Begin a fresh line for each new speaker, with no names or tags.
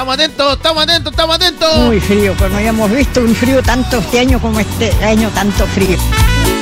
Estamos atentos, estamos atentos, estamos atentos.
Muy frío, pues no habíamos visto un frío tanto este año como este año, tanto frío.